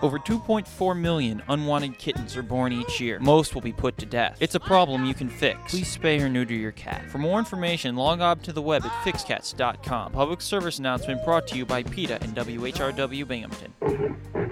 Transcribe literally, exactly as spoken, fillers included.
Over two point four million unwanted kittens are born each year. Most will be put to death. It's a problem you can fix. Please spay or neuter your cat. For more information, log on to the web at fix cats dot com. Public service announcement brought to you by PETA and W H R W Binghamton.